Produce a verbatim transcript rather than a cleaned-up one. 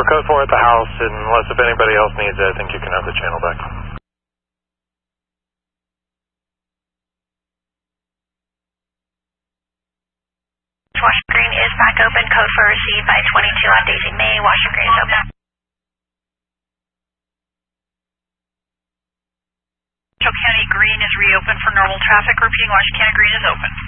code four at the house, unless if anybody else needs it, I think you can have the channel back. Washington Green is back open. Code four received by twenty-two on Daisy May. Washington Green is open. Washoe County Green is reopened for normal traffic. Repeating, Washoe County Green is open.